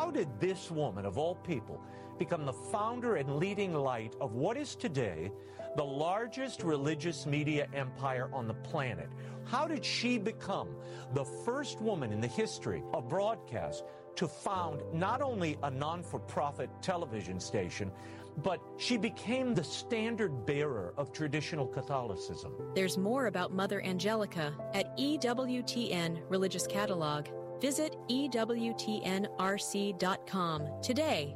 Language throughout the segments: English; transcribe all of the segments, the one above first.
How did this woman, of all people, become the founder and leading light of what is today the largest religious media empire on the planet? How did she become the first woman in the history of broadcast to found not only a non-for-profit television station, but she became the standard bearer of traditional Catholicism? There's more about Mother Angelica at EWTN Religious Catalog. Visit EWTNRC.com today.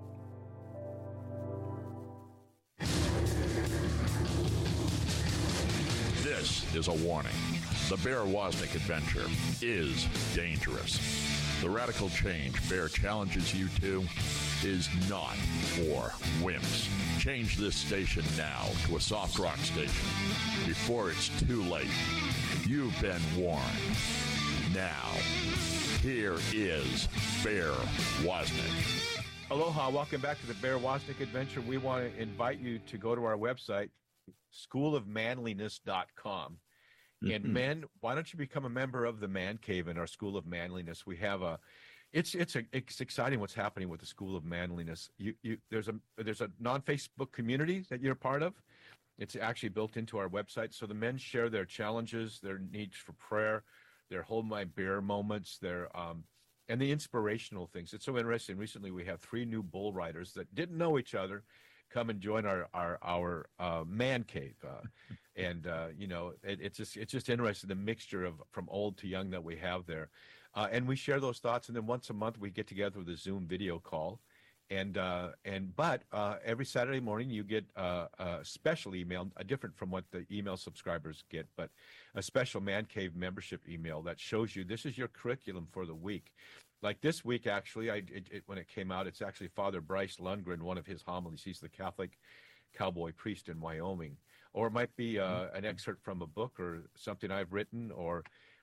This is a warning. The Bear Wozniak adventure is dangerous. The radical change Bear challenges you to is not for wimps. Change this station now to a soft rock station before it's too late. You've been warned. Now, here is Bear Wozniak. Aloha, welcome back to the Bear Wozniak Adventure. We want to invite you to go to our website, schoolofmanliness.com. And men, why don't you become a member of the Man Cave in our School of Manliness? We have it's exciting what's happening with the School of Manliness. There's a non-Facebook community that you're a part of. It's actually built into our website. So the men share their challenges, their needs for prayer, their hold my bear moments, their and the inspirational things. It's so interesting. Recently, we have 3 new bull riders that didn't know each other come and join our man cave, and it's just interesting, the mixture of from old to young that we have there, and we share those thoughts. And then once a month we get together with a Zoom video call, but every Saturday morning you get a special email, different from what the email subscribers get, but a special Man Cave membership email that shows you this is your curriculum for the week. Like this week, actually, when it came out, it's actually Father Bryce Lundgren, one of his homilies. He's the Catholic cowboy priest in Wyoming. Or it might be an excerpt from a book or something I've written, or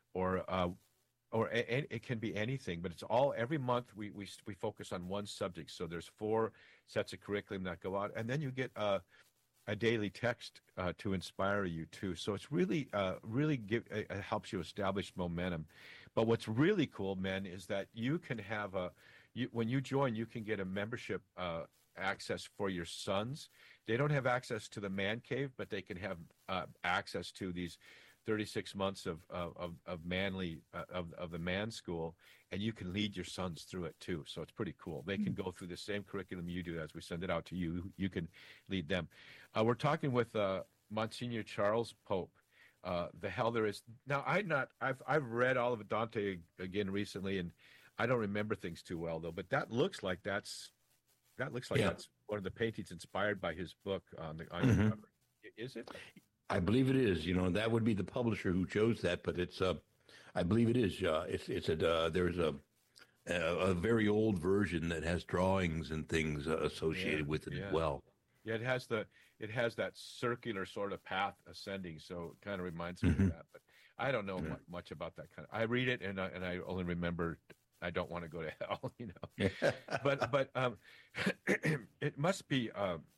it can be anything. But it's all, every month we focus on one subject. So there's 4 sets of curriculum that go out, and then you get a daily text to inspire you too. So it's really it helps you establish momentum. But what's really cool, men, is that you can have when you join, you can get a membership access for your sons. They don't have access to the Man Cave, but they can have access to these 36 months of manly of the Man School, and you can lead your sons through it too. So it's pretty cool. They can go through the same curriculum you do. As we send it out to you, you can lead them. We're talking with Monsignor Charles Pope. The Hell There Is. Now, I've read all of Dante again recently, and I don't remember things too well though. But that looks like that's one of the paintings inspired by his book on the cover. Is it? I believe it is. That would be the publisher who chose that, but it's I believe it is. There's a very old version that has drawings and things associated with it as well. Yeah, it has that circular sort of path ascending, so it kind of reminds me of that. But I don't know much about that kind of. I read it and I only remember I don't want to go to hell, But it must be.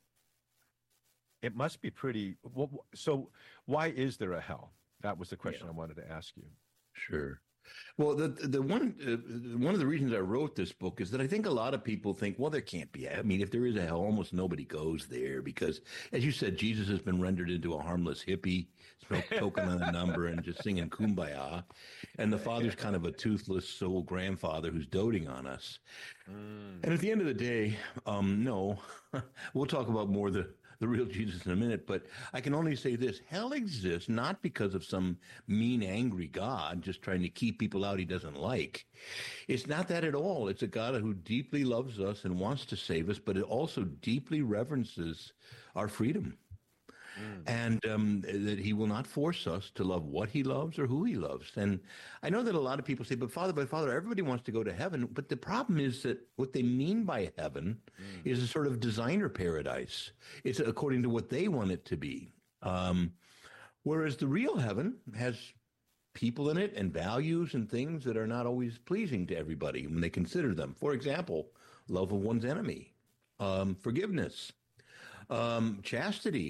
It must be pretty. So why is there a hell? That was the question I wanted to ask you. Sure. Well, the one of the reasons I wrote this book is that I think a lot of people think, well, there can't be. I mean, if there is a hell, almost nobody goes there because, as you said, Jesus has been rendered into a harmless hippie, token on a number, and just singing Kumbaya, and the Father's kind of a toothless old grandfather who's doting on us. And at the end of the day, no, we'll talk about more the real Jesus in a minute, but I can only say this: hell exists not because of some mean, angry God just trying to keep people out he doesn't like. It's not that at all. It's a God who deeply loves us and wants to save us, but it also deeply reverences our freedom. And that he will not force us to love what he loves or who he loves. And I know that a lot of people say, but Father, everybody wants to go to heaven. But the problem is that what they mean by heaven is a sort of designer paradise. It's according to what they want it to be. Whereas the real heaven has people in it and values and things that are not always pleasing to everybody when they consider them. For example, love of one's enemy, forgiveness, chastity,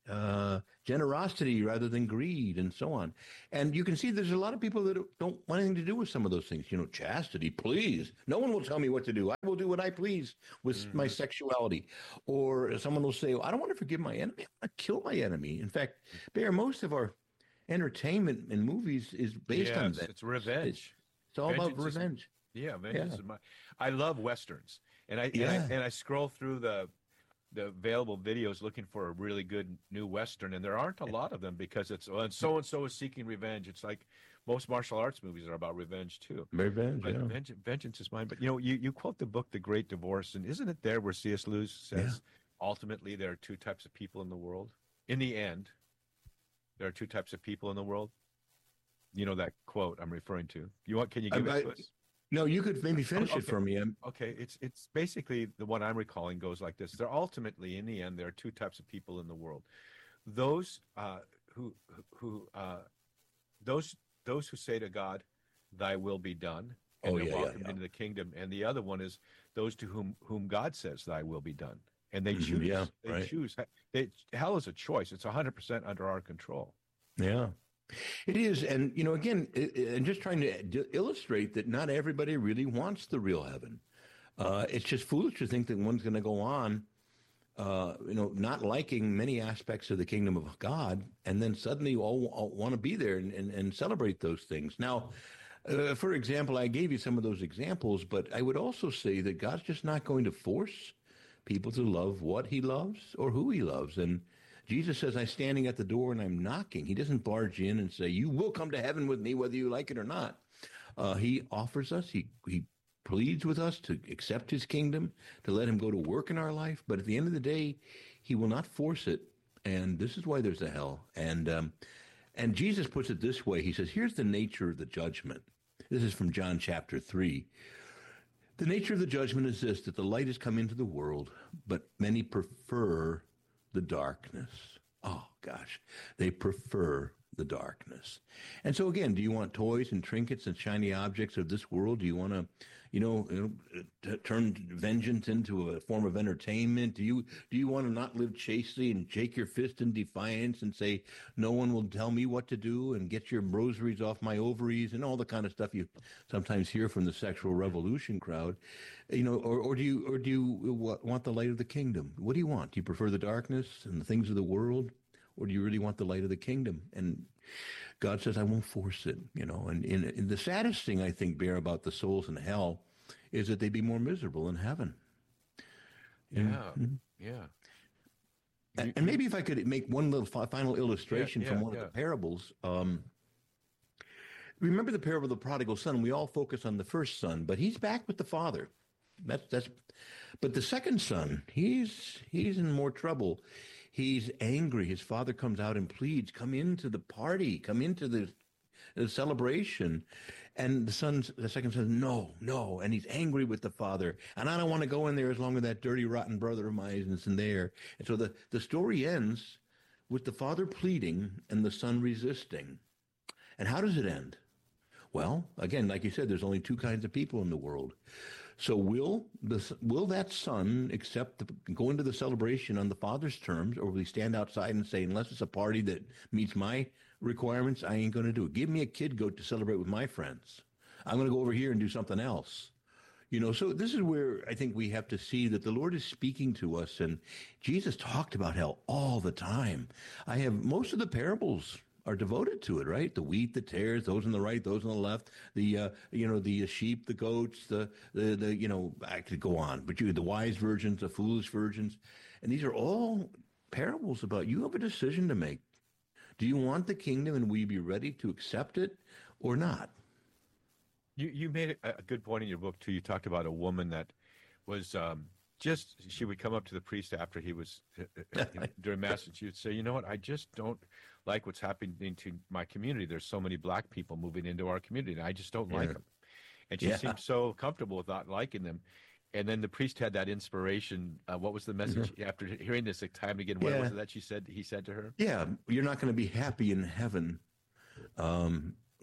generosity rather than greed, and so on. And you can see there's a lot of people that don't want anything to do with some of those things. Chastity, please. No one will tell me what to do. I will do what I please with my sexuality. Or someone will say, I don't want to forgive my enemy. I want to kill my enemy. In fact, Bear, most of our entertainment and movies is based on that. It's revenge. It's all about revenge. Vengeance is I love Westerns. And I scroll through the available videos looking for a really good new Western, and there aren't a lot of them because and so is seeking revenge. It's like most martial arts movies are about revenge too. Vengeance is mine. But you quote the book The Great Divorce, and isn't it there where C.S. Lewis says ultimately there are two types of people in the world? In the end, there are two types of people in the world. You know that quote I'm referring to. Can you give it to us? No, you could maybe finish it for me. Okay, it's basically the one I'm recalling goes like this. They're ultimately, in the end, there are two types of people in the world: those who say to God, "Thy will be done," and they're welcomed into the kingdom, and the other one is those to whom God says, "Thy will be done," and they choose. Choose. Hell is a choice. It's 100% under our control. Yeah. It is, and again, and just trying to illustrate that not everybody really wants the real heaven. It's just foolish to think that one's going to go on, not liking many aspects of the kingdom of God, and then suddenly you all want to be there and celebrate those things. Now, for example, I gave you some of those examples, but I would also say that God's just not going to force people to love what He loves or who He loves, and Jesus says, I'm standing at the door and I'm knocking. He doesn't barge in and say, you will come to heaven with me whether you like it or not. He offers us, he pleads with us to accept His kingdom, to let Him go to work in our life. But at the end of the day, He will not force it. And this is why there's a hell. And Jesus puts it this way. He says, here's the nature of the judgment. This is from John chapter 3. The nature of the judgment is this, that the light has come into the world, but many prefer the darkness. Oh, gosh. They prefer the darkness. And so, again, do you want toys and trinkets and shiny objects of this world? Do you want to, turn vengeance into a form of entertainment? Do you want to not live chastely and shake your fist in defiance and say, no one will tell me what to do, and get your rosaries off my ovaries and all the kind of stuff you sometimes hear from the sexual revolution crowd? Or do you want the light of the kingdom? What do you want? Do you prefer the darkness and the things of the world, or do you really want the light of the kingdom? And God says, I won't force it, And the saddest thing, I think, Bear, about the souls in hell is that they'd be more miserable in heaven. Yeah. And maybe if I could make one little final illustration from one of the parables. Remember the parable of the prodigal son? We all focus on the first son, but he's back with the father. But the second son, he's in more trouble. He's angry. His father comes out and pleads, come into the party, come into the celebration. And the second son, no. And he's angry with the father. And I don't want to go in there as long as that dirty, rotten brother of mine is in there. And so the story ends with the father pleading and the son resisting. And how does it end? Well, again, like you said, there's only two kinds of people in the world. So will that son go into the celebration on the father's terms, or will he stand outside and say, unless it's a party that meets my requirements, I ain't going to do it. Give me a kid goat to celebrate with my friends. I'm going to go over here and do something else. So this is where I think we have to see that the Lord is speaking to us, and Jesus talked about hell all the time. Most of the parables are devoted to it, right? The wheat, the tares, those on the right, those on the left, the sheep, the goats, I could go on, but the wise virgins, the foolish virgins, and these are all parables about you have a decision to make. Do you want the kingdom, and will you be ready to accept it or not? You made a good point in your book too. You talked about a woman that was she would come up to the priest after he was during mass, and she would say, you know what, I just don't like what's happening to my community. There's so many black people moving into our community, and I just don't like them. And she seemed so comfortable with not liking them. And then the priest had that inspiration. What was the message after hearing this time again? What was it that he said to her? Yeah, you're not going to be happy in heaven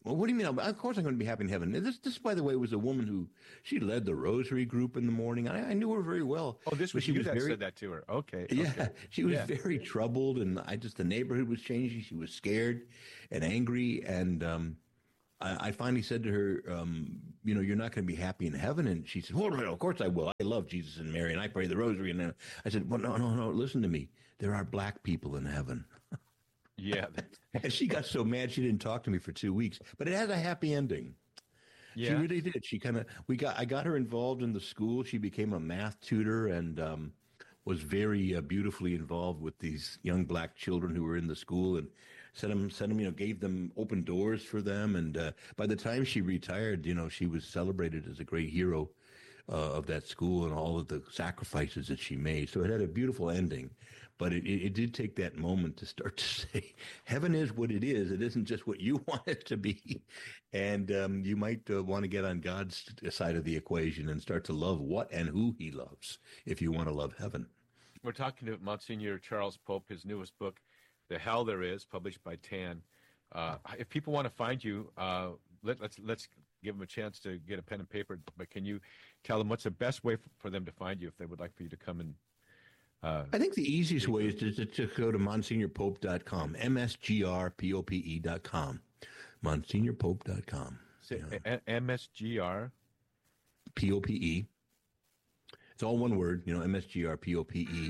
Well, what do you mean? Of course I'm going to be happy in heaven. This, by the way, was a woman who, she led the rosary group in the morning. I knew her very well. Oh, this was you that said that to her. Okay. Yeah, she was very troubled, and the neighborhood was changing. She was scared and angry, and I finally said to her, you're not going to be happy in heaven. And she said, well, of course I will. I love Jesus and Mary, and I pray the rosary. And then I said, well, no, listen to me. There are black people in heaven. Yeah. And she got so mad she didn't talk to me for 2 weeks. But it has a happy ending. Yeah. She really did. She I got her involved in the school. She became a math tutor and was very beautifully involved with these young black children who were in the school, and gave them open doors for them. And by the time she retired, she was celebrated as a great hero of that school and all of the sacrifices that she made. So it had a beautiful ending. But it did take that moment to start to say, heaven is what it is. It isn't just what you want it to be. And you might want to get on God's side of the equation and start to love what and who he loves if you want to love heaven. We're talking to Monsignor Charles Pope, his newest book, The Hell There Is, published by TAN. If people want to find you, let's give them a chance to get a pen and paper. But can you tell them what's the best way for them to find you if they would like for you to come and... I think the easiest way is to go to MonsignorPope.com, MSGRPOPE.com, MonsignorPope.com. MSGR? POPE. It's all one word, MSGRPOPE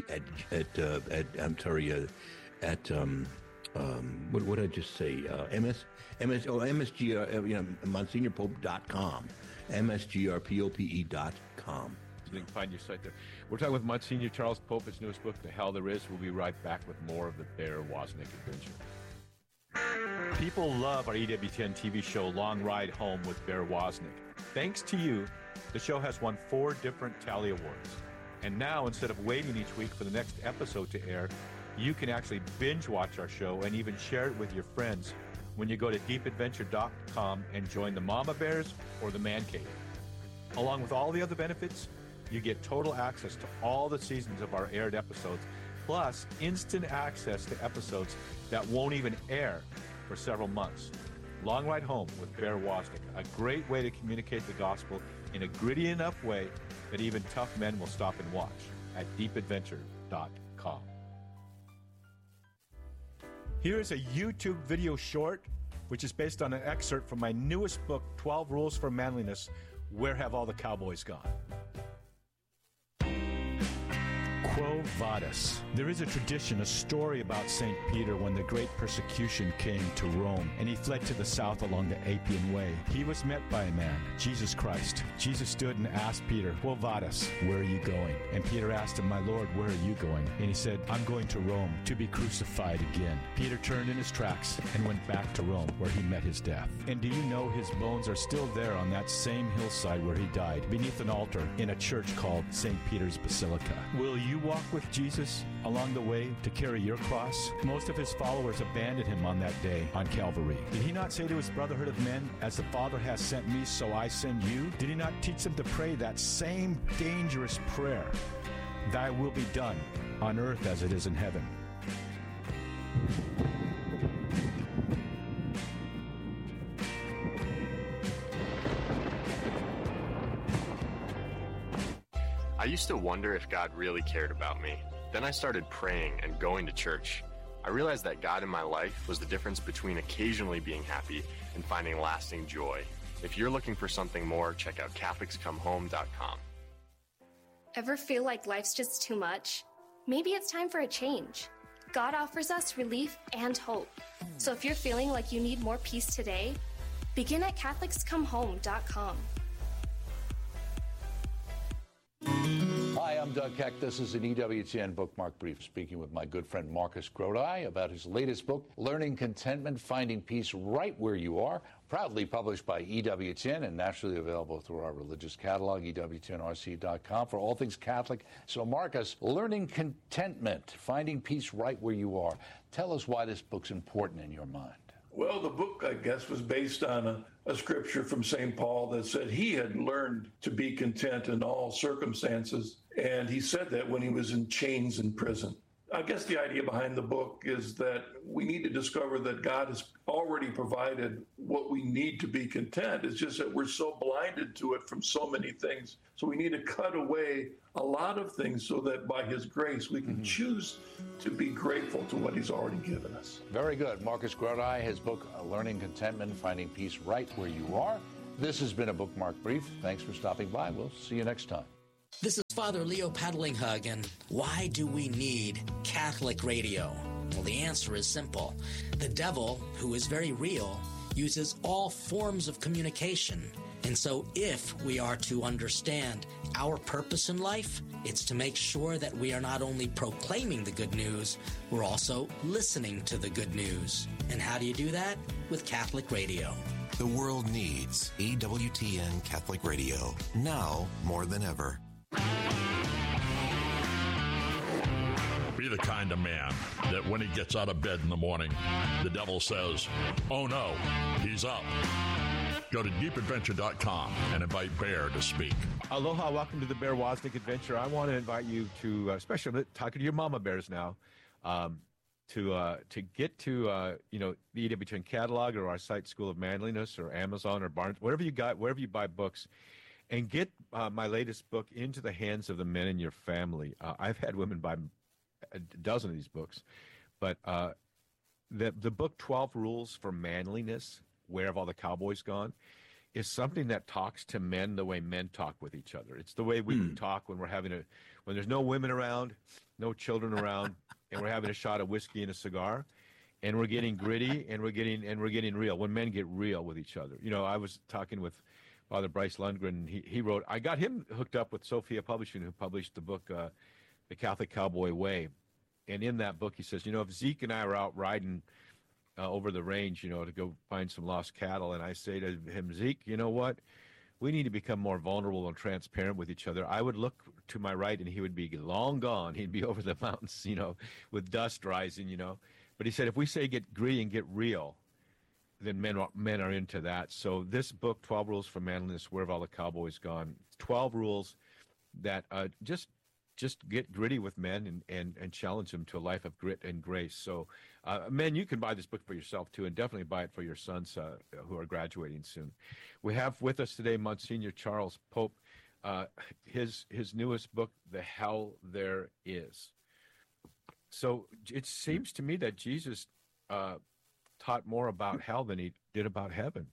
what did I just say? MSGR, MonsignorPope.com, MSGRPOPE.com. You can find your site there. We're talking with Monsignor Charles Pope, his newest book, The Hell There Is. We'll be right back with more of the Bear Wozniak Adventure. People love our EWTN TV show, Long Ride Home with Bear Wozniak. Thanks to you, the show has won 4 different Tally Awards. And now, instead of waiting each week for the next episode to air, you can actually binge watch our show and even share it with your friends when you go to deepadventure.com and join the Mama Bears or the Man Cave. Along with all the other benefits, you get total access to all the seasons of our aired episodes, plus instant access to episodes that won't even air for several months. Long Ride Home with Bear Wozniak, a great way to communicate the gospel in a gritty enough way that even tough men will stop and watch at deepadventure.com. Here is a YouTube video short, which is based on an excerpt from my newest book, 12 Rules for Manliness, Where Have All the Cowboys Gone? Quo Vadis. There is a tradition, a story about St. Peter when the great persecution came to Rome, and he fled to the south along the Appian Way. He was met by a man, Jesus Christ. Jesus stood and asked Peter, Quo Vadis, where are you going? And Peter asked him, my Lord, where are you going? And he said, I'm going to Rome to be crucified again. Peter turned in his tracks and went back to Rome, where he met his death. And do you know his bones are still there on that same hillside where he died, beneath an altar in a church called St. Peter's Basilica? Will you walk with Jesus along the way to carry your cross? Most of his followers abandoned him on that day on Calvary. Did he not say to his brotherhood of men, as the Father has sent me, so I send you? Did he not teach them to pray that same dangerous prayer, thy will be done on earth as it is in heaven? I used to wonder if God really cared about me. Then I started praying and going to church. I realized that God in my life was the difference between occasionally being happy and finding lasting joy. If you're looking for something more, check out CatholicsComeHome.com. Ever feel like life's just too much? Maybe it's time for a change. God offers us relief and hope. So if you're feeling like you need more peace today, begin at CatholicsComeHome.com. Hi, I'm Doug Keck. This is an EWTN Bookmark Brief, speaking with my good friend Marcus Grodi about his latest book, Learning Contentment, Finding Peace Right Where You Are, proudly published by EWTN and nationally available through our religious catalog, EWTNRC.com, for all things Catholic. So, Marcus, Learning Contentment, Finding Peace Right Where You Are. Tell us why this book's important in your mind. Well, the book, I guess, was based on a scripture from St. Paul that said he had learned to be content in all circumstances. And he said that when he was in chains in prison. I guess the idea behind the book is that we need to discover that God has already provided what we need to be content. It's just that we're so blinded to it from so many things. So we need to cut away a lot of things so that by his grace we can choose to be grateful to what he's already given us. Very good. Marcus Grodi, his book, Learning Contentment, Finding Peace Right Where You Are. This has been a Bookmark Brief. Thanks for stopping by. We'll see you next time. This is Father Leo Paddlinghug, and why do we need Catholic radio? Well, the answer is simple. The devil, who is very real, uses all forms of communication. And so if we are to understand our purpose in life, it's to make sure that we are not only proclaiming the good news, we're also listening to the good news. And how do you do that? With Catholic radio. The world needs EWTN Catholic Radio, now more than ever. Be the kind of man that when he gets out of bed in the morning, the devil says, "Oh no, he's up." Go to deepadventure.com and invite Bear to speak. Aloha, welcome to the Bear Wozniak Adventure. I want to invite you to, especially talking to your mama bears now, to get to the EWTN catalog or our site, School of Manliness, or Amazon or Barnes, wherever you buy books, and get my latest book into the hands of the men in your family. I've had women buy a dozen of these books, but the book 12 Rules for Manliness, Where Have All the Cowboys Gone, is something that talks to men the way men talk with each other. It's the way we talk when when there's no women around, no children around, and we're having a shot of whiskey and a cigar, and we're getting gritty and we're getting real. When men get real with each other. I was talking with Father Bryce Lundgren. He wrote, I got him hooked up with Sophia Publishing, who published the book, The Catholic Cowboy Way. And in that book, he says, if Zeke and I are out riding over the range, to go find some lost cattle, and I say to him, Zeke, you know what? We need to become more vulnerable and transparent with each other. I would look to my right, and he would be long gone. He'd be over the mountains, with dust rising, But he said, if we say get gritty and get real, then men are into that. So this book, 12 Rules for Manliness, Where Have All the Cowboys Gone? 12 rules that just get gritty with men and challenge them to a life of grit and grace. So, men, you can buy this book for yourself, too, and definitely buy it for your sons who are graduating soon. We have with us today Monsignor Charles Pope, his newest book, The Hell There Is. So it seems to me that Jesus taught more about hell than he did about heaven.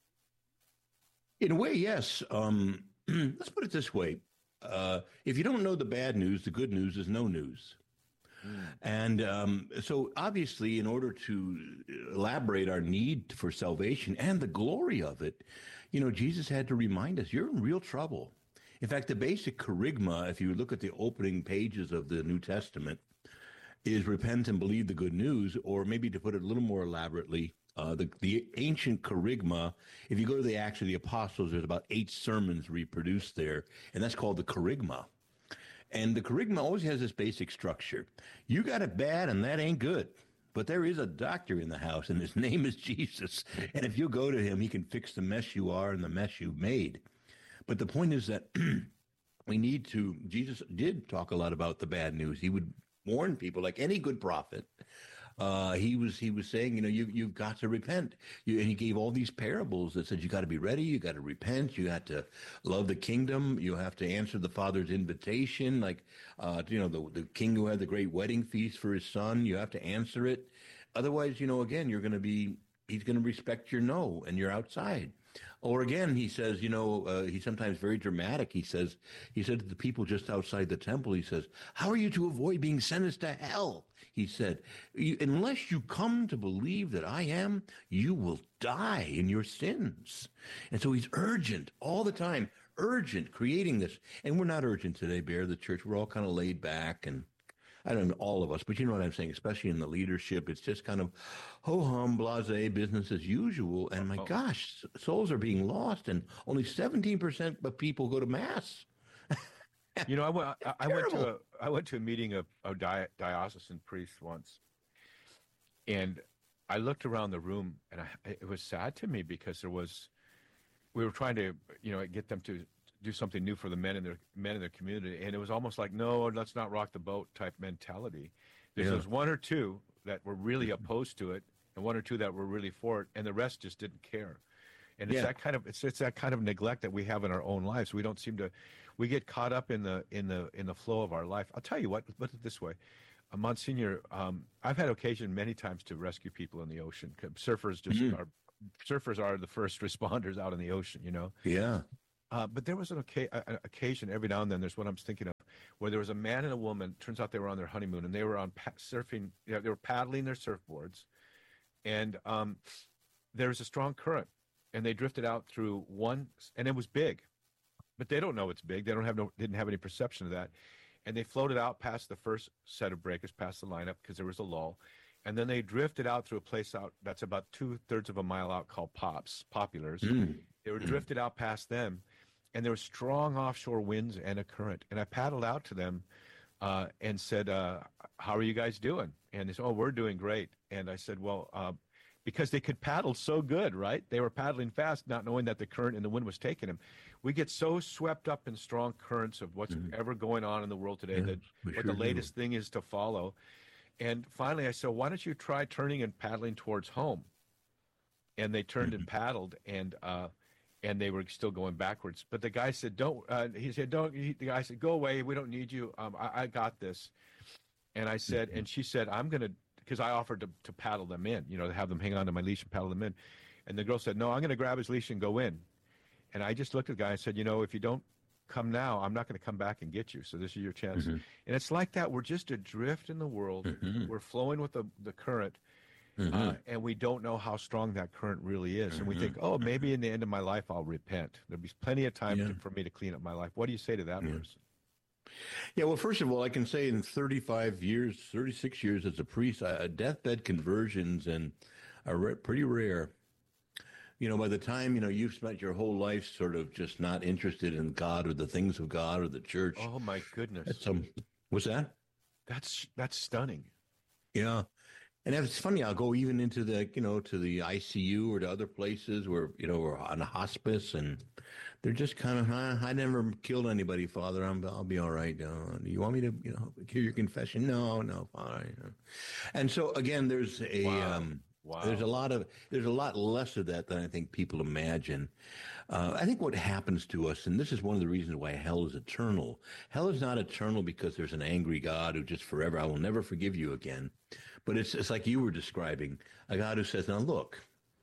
In a way, yes. Let's put it this way. If you don't know the bad news, the good news is no news. And so obviously, in order to elaborate our need for salvation and the glory of it, Jesus had to remind us, you're in real trouble. In fact, the basic kerygma, if you look at the opening pages of the New Testament, is repent and believe the good news, or maybe to put it a little more elaborately, the ancient kerygma, if you go to the Acts of the Apostles, there's about 8 sermons reproduced there, and that's called the kerygma. And the kerygma always has this basic structure. You got it bad, and that ain't good. But there is a doctor in the house, and his name is Jesus. And if you go to him, he can fix the mess you are and the mess you've made. But the point is that Jesus did talk a lot about the bad news. He would warn people, like any good prophet. He was saying, you've got to repent. And he gave all these parables that said you got to be ready, you got to repent, you got to love the kingdom, you have to answer the Father's invitation, like the king who had the great wedding feast for his son. You have to answer it. Otherwise, again, he's going to respect your no, and you're outside. Or again, he says, he's sometimes very dramatic. He said to the people just outside the temple, he says, how are you to avoid being sentenced to hell? He said, unless you come to believe that I am, you will die in your sins. And so he's urgent all the time, creating this. And we're not urgent today, Bear, the church. We're all kind of laid back, and I don't know, all of us, but you know what I'm saying, especially in the leadership. It's just kind of ho-hum, blasé, business as usual. And my gosh, souls are being lost, and only 17% of people go to Mass. I went to a meeting of diocesan priests once, and I looked around the room, and it was sad to me because we were trying to get them to do something new for the men in their community, and it was almost like, no, let's not rock the boat type mentality. There's one or two that were really opposed to it, and one or two that were really for it, and the rest just didn't care. And it's that kind of it's that kind of neglect that we have in our own lives. We don't seem to, we get caught up in the flow of our life. I'll tell you what. Put it this way, Monsignor, I've had occasion many times to rescue people in the ocean. Surfers are the first responders out in the ocean. Yeah. But there was an occasion every now and then. There's what I'm thinking of, where there was a man and a woman. Turns out they were on their honeymoon, and they were on surfing. They were paddling their surfboards, and there was a strong current, and they drifted out through one, and it was big, but they don't know it's big. They didn't have any perception of that, and they floated out past the first set of breakers, past the lineup, because there was a lull, and then they drifted out through a place out that's about 2/3 of a mile out called Populars. They were drifted out past them. And there were strong offshore winds and a current. And I paddled out to them and said, how are you guys doing? And they said, oh, we're doing great. And I said, well, because they could paddle so good, right? They were paddling fast, not knowing that the current and the wind was taking them. We get so swept up in strong currents of what's ever going on in the world today that what the latest thing is to follow. And finally I said, why don't you try turning and paddling towards home? And they turned and paddled, and they were still going backwards. But the guy said, the guy said, go away. We don't need you. I got this. And I said, and she said, because I offered to paddle them in, to have them hang on to my leash and paddle them in. And the girl said, no, I'm going to grab his leash and go in. And I just looked at the guy and said, if you don't come now, I'm not going to come back and get you. So this is your chance. And it's like that. We're just adrift in the world. We're flowing with the current. And we don't know how strong that current really is. And we think, oh, maybe in the end of my life, I'll repent. There'll be plenty of time for me to clean up my life. What do you say to that person? Yeah, well, first of all, I can say in 36 years as a priest, deathbed conversions are pretty rare. By the time, you've spent your whole life sort of just not interested in God or the things of God or the church. Oh, my goodness. What's that? That's stunning. Yeah. And it's funny, I'll go even into the, to the ICU or to other places where, we're on a hospice, and they're just kind of, I never killed anybody, Father. I'll be all right. Do you want me to, hear your confession? No, Father. And so again, there's there's a lot less of that than I think people imagine. I think what happens to us, and this is one of the reasons why hell is eternal. Hell is not eternal because there's an angry God who just forever, I will never forgive you again. But it's like you were describing, a God who says, now look,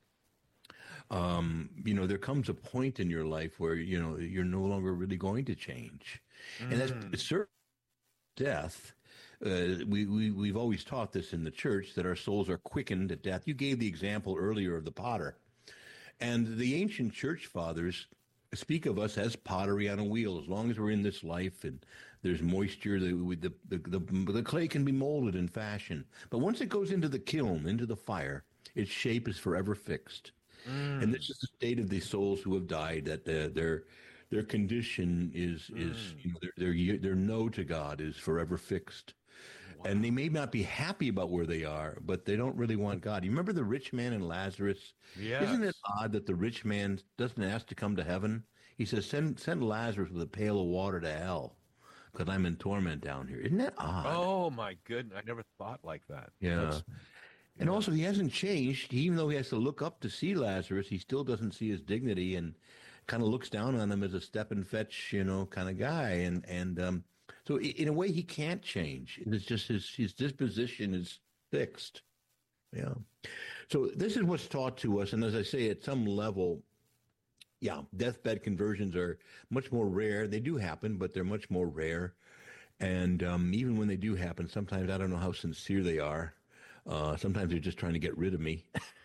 there comes a point in your life where, you're no longer really going to change. And that's certain death. We've always taught this in the church, that our souls are quickened at death. You gave the example earlier of the potter. And the ancient church fathers speak of us as pottery on a wheel. As long as we're in this life and there's moisture, the clay can be molded and fashioned. But once it goes into the kiln, into the fire, its shape is forever fixed. And this is the state of the souls who have died, that their condition is their no to God is forever fixed. Wow. And they may not be happy about where they are, but they don't really want God. You remember the rich man and Lazarus? Yes. Isn't it odd that the rich man doesn't ask to come to heaven? He says, send Lazarus with a pail of water to hell, because I'm in torment down here. Isn't that odd? Oh, my goodness. I never thought like that. Yeah. And also, he hasn't changed. Even though he has to look up to see Lazarus, he still doesn't see his dignity and kind of looks down on him as a step and fetch, kind of guy. And so in a way, he can't change. It's just his disposition is fixed. Yeah. So this is what's taught to us. And as I say, at some level, deathbed conversions are much more rare. They do happen, but they're much more rare. And even when they do happen, sometimes I don't know how sincere they are. Sometimes they're just trying to get rid of me.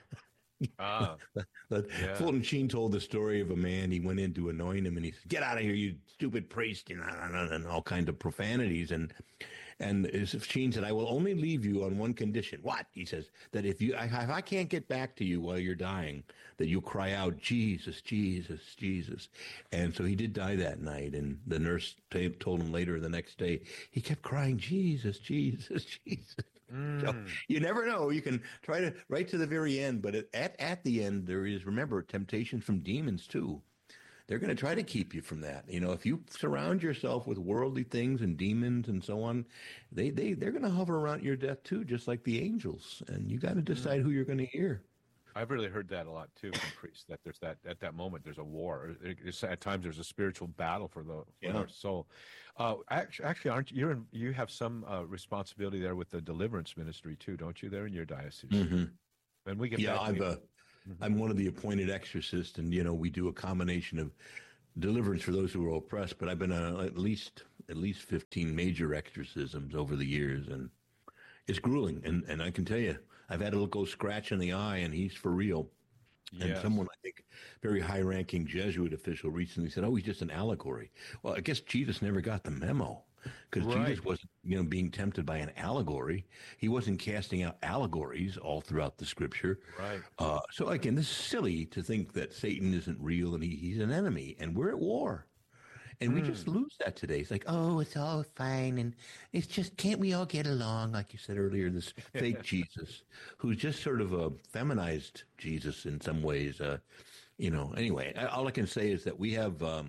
Fulton Sheen told the story of a man. He went in to anoint him, and he said, "Get out of here, you stupid priest!" and all kinds of profanities. And Sheen said, "I will only leave you on one condition." What? He says, that if I can't get back to you while you're dying, that you cry out, "Jesus, Jesus, Jesus." And so he did die that night. And the nurse told him later the next day, he kept crying, "Jesus, Jesus, Jesus." So you never know. You can try to right to the very end, but at the end there is, remember, temptation from demons too. they're going to try to keep you from that. You know, if you surround yourself with worldly things and demons and so on, they're going to hover around your death too, just like the angels. And you got to decide who you're going to hear. I've really heard that a lot too from priests, that there's that at that moment there's a war. At times there's a spiritual battle for our soul. Actually, aren't you have some responsibility there with the deliverance ministry too, don't you? There in your diocese. Mm-hmm. And we get I'm one of the appointed exorcists, and we do a combination of deliverance for those who are oppressed. But I've been at least 15 major exorcisms over the years, and it's grueling. And I can tell you, I've had a little go scratch in the eye, and he's for real. And someone, I think, very high-ranking Jesuit official recently said, he's just an allegory. Well, I guess Jesus never got the memo, because Jesus wasn't, being tempted by an allegory. He wasn't casting out allegories all throughout the Scripture. Right. So, again, this is silly to think that Satan isn't real and he's an enemy, and we're at war. And we just lose that today. It's like, it's all fine, and it's just, can't we all get along, like you said earlier, this fake Jesus, who's just sort of a feminized Jesus in some ways. Anyway, all I can say is that we have a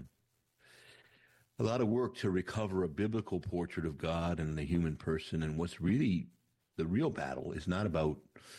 lot of work to recover a biblical portrait of God and the human person, and what's really the real battle is not about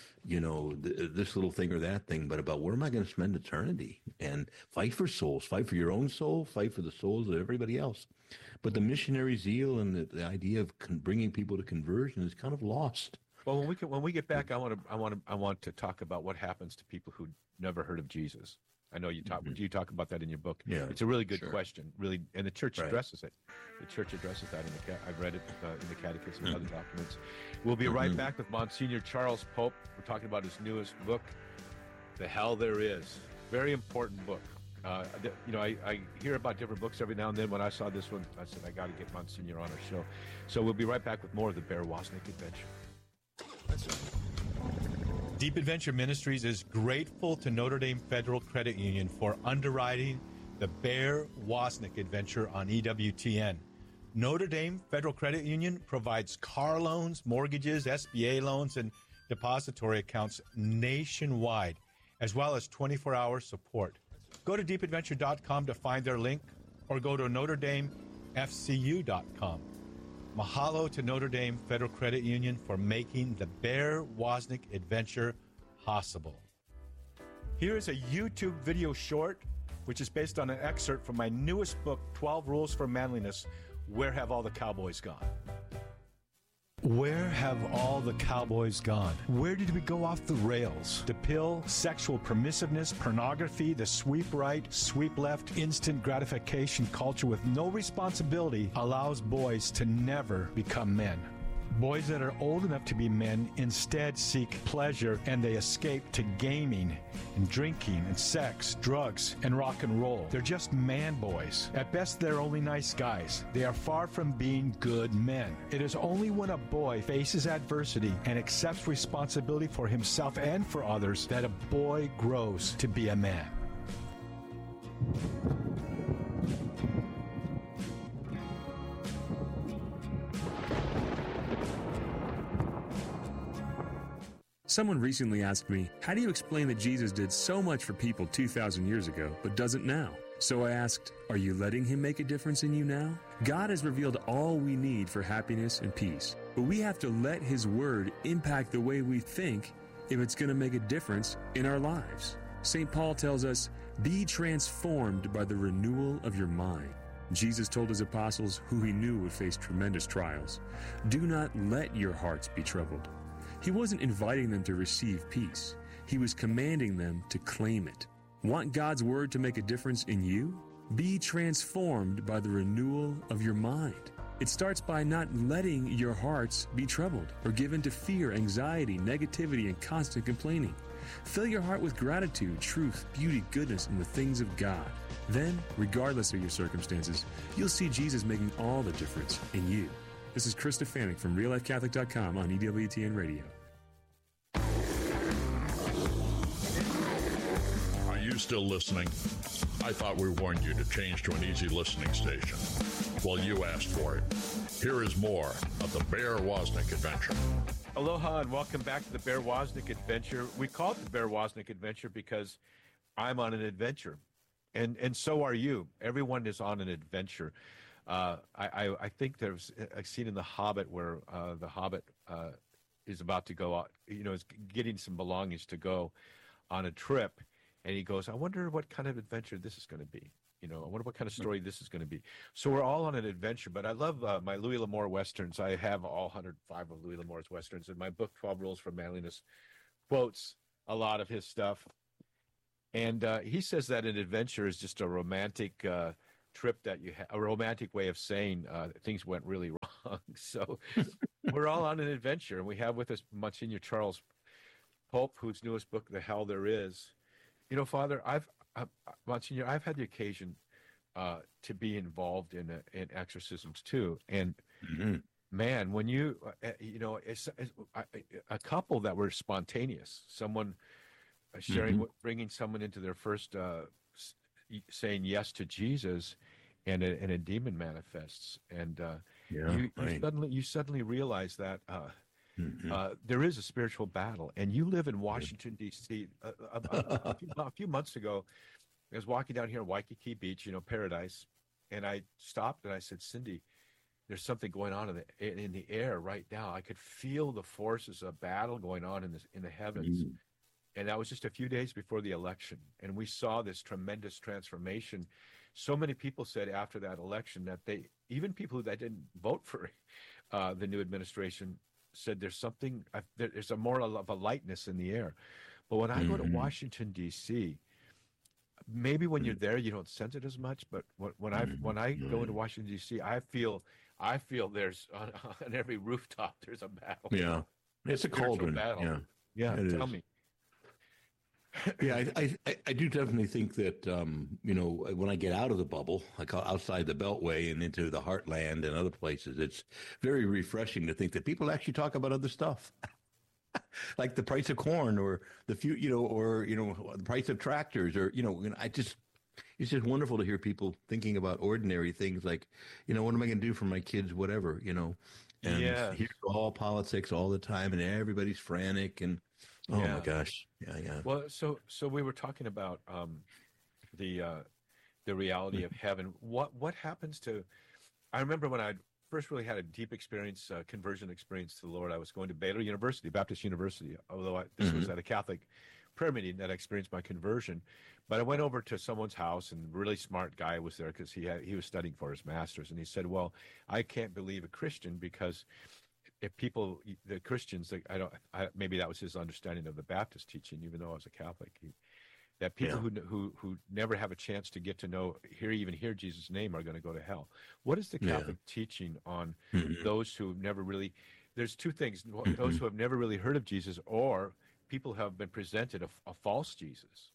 this little thing or that thing, but about where am I going to spend eternity, and fight for souls, fight for your own soul, fight for the souls of everybody else. But the missionary zeal and the idea of bringing people to conversion is kind of lost. Well, when we get back, I want to talk about what happens to people who never heard of Jesus. I know you talk about that in your book. Yeah, it's a really good question, really, and the church addresses it. The church addresses that I've read it in the Catechism and other documents. We'll be right back with Monsignor Charles Pope. We're talking about his newest book, The Hell There Is. Very important book. I hear about different books every now and then. When I saw this one, I said, I got to get Monsignor on our show. So we'll be right back with more of the Bear Wozniak Adventure. That's it. Deep Adventure Ministries is grateful to Notre Dame Federal Credit Union for underwriting the Bear Wozniak Adventure on EWTN. Notre Dame Federal Credit Union provides car loans, mortgages, SBA loans, and depository accounts nationwide, as well as 24-hour support. Go to deepadventure.com to find their link, or go to NotreDameFCU.com. Mahalo to Notre Dame Federal Credit Union for making the Bear Wozniak Adventure possible. Here is a YouTube video short, which is based on an excerpt from my newest book, 12 Rules for Manliness, Where Have All the Cowboys Gone? Where have all the cowboys gone? Where did we go off the rails? The pill, sexual permissiveness, pornography, the sweep right, sweep left, instant gratification culture with no responsibility allows boys to never become men. Boys that are old enough to be men instead seek pleasure, and they escape to gaming and drinking and sex, drugs, and rock and roll. They're just man boys. At best, they're only nice guys. They are far from being good men. It is only when a boy faces adversity and accepts responsibility for himself and for others that a boy grows to be a man. Someone recently asked me, how do you explain that Jesus did so much for people 2,000 years ago, but doesn't now? So I asked, are you letting him make a difference in you now? God has revealed all we need for happiness and peace, but we have to let his word impact the way we think if it's going to make a difference in our lives. St. Paul tells us, be transformed by the renewal of your mind. Jesus told his apostles, who he knew would face tremendous trials, do not let your hearts be troubled. He wasn't inviting them to receive peace. He was commanding them to claim it. Want God's word to make a difference in you? Be transformed by the renewal of your mind. It starts by not letting your hearts be troubled or given to fear, anxiety, negativity, and constant complaining. Fill your heart with gratitude, truth, beauty, goodness, and the things of God. Then, regardless of your circumstances, you'll see Jesus making all the difference in you. This is Chris Stefanik from RealLifeCatholic.com on EWTN Radio. Are you still listening? I thought we warned you to change to an easy listening station. Well, you asked for it. Here is more of the Bear Wozniak Adventure. Aloha and welcome back to the Bear Wozniak Adventure. We call it the Bear Wozniak Adventure because I'm on an adventure. and so are you. Everyone is on an adventure. I think there's a scene in The Hobbit where the Hobbit is about to go out, is getting some belongings to go on a trip, and he goes, I wonder what kind of adventure this is going to be. I wonder what kind of story this is going to be. So we're all on an adventure, but I love my Louis L'Amour Westerns. I have all 105 of Louis L'Amour's Westerns, and my book, 12 Rules for Manliness, quotes a lot of his stuff. And he says that an adventure is just a romantic trip that you have, a romantic way of saying things went really wrong. So we're all on an adventure, and we have with us Monsignor Charles Pope, whose newest book, The Hell There Is. Father, Monsignor, I've had the occasion to be involved in exorcisms too, and man, when you it's a couple that were spontaneous, someone sharing, bringing someone into their first saying yes to Jesus, and a demon manifests, and you suddenly realize that there is a spiritual battle, and you live in Washington, D.C. A few months ago, I was walking down here in Waikiki Beach, Paradise, and I stopped and I said, Cindy, there's something going on in the air right now. I could feel the forces of battle going on in the heavens. And that was just a few days before the election. And we saw this tremendous transformation. So many people said after that election that even people that didn't vote for the new administration, said there's a more of a lightness in the air. But when I go to Washington, D.C., maybe when you're there, you don't sense it as much. But when I go into Washington, D.C., I feel there's on every rooftop, there's a battle. Yeah. It's a cauldron. Battle. Yeah. Tell me. Yeah, I do definitely think that, when I get out of the bubble, like outside the Beltway and into the Heartland and other places, it's very refreshing to think that people actually talk about other stuff, like the price of corn or the price of tractors, or, it's just wonderful to hear people thinking about ordinary things like, what am I going to do for my kids, whatever, and here's all politics all the time, and everybody's frantic, and my gosh. Yeah. Well, so we were talking about the reality of heaven. What happens to? I remember when I first really had a deep experience, conversion experience to the Lord. I was going to Baylor University, Baptist University, although this was at a Catholic prayer meeting that I experienced my conversion. But I went over to someone's house, and a really smart guy was there because he was studying for his master's, and he said, "Well, I can't believe a Christian because." If the Christians, maybe that was his understanding of the Baptist teaching, even though I was a Catholic, that people who never have a chance to get to know, even hear Jesus' name are going to go to hell. What is the Catholic teaching on those who have never really? There's two things: those who have never really heard of Jesus, or people who have been presented a false Jesus.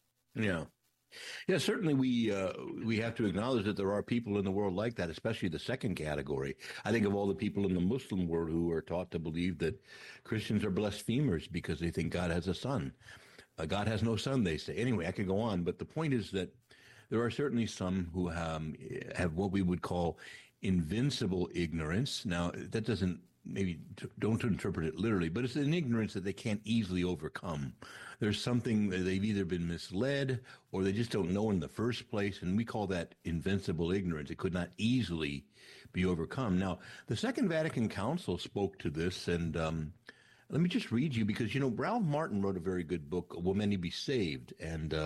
Yeah, certainly we have to acknowledge that there are people in the world like that, especially the second category. I think of all the people in the Muslim world who are taught to believe that Christians are blasphemers because they think God has a son. God has no son, they say. Anyway, I could go on, but the point is that there are certainly some who have what we would call invincible ignorance. Now, that doesn't don't interpret it literally, but it's an ignorance that they can't easily overcome. There's something that they've either been misled or they just don't know in the first place, and we call that invincible ignorance. It could not easily be overcome. Now, the Second Vatican Council spoke to this, and let me just read you, because, Ralph Martin wrote a very good book, Will Many Be Saved? And